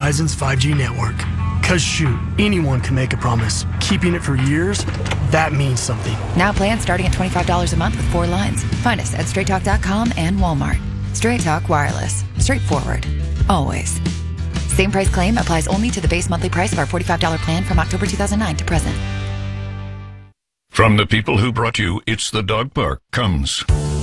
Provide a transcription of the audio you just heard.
Verizon's 5G network. Cause shoot, anyone can make a promise. Keeping it for years, that means something. Now plans starting at $25 a month with 4 lines. Find us at straighttalk.com and Walmart. Straight Talk Wireless. Straightforward. Always. Same price claim applies only to the base monthly price of our $45 plan from October 2009 to present. From the people who brought you It's the Dog Park comes